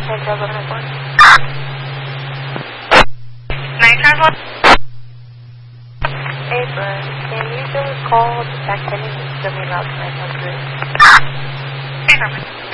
Hey, Delta 1. 911. Abram, can you just call the back ending and send me out 900? Hey, Norman.